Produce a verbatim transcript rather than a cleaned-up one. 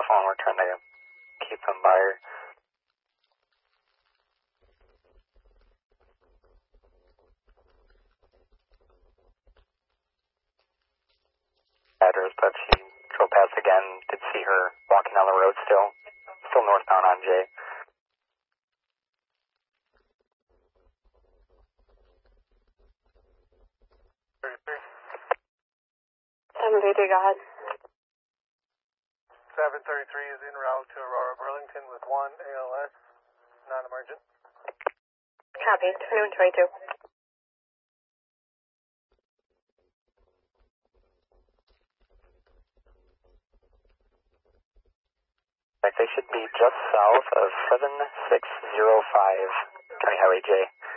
phone. We're trying to keep them by her. Address, but she drove past again. Did see her walking down the road still. Still northbound on J. thirty-three. seven thirty-three, go ahead. seven thirty-three is en route to Aurora Burlington with one A L S, non-emergent. Copy, twenty-one twenty-two. They should be just south of seven six zero five, County Highway J.